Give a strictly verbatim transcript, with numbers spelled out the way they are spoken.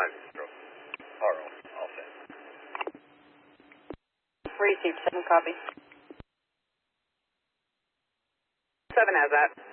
five zero. R O, all set. Received, seven copy. Seven has that.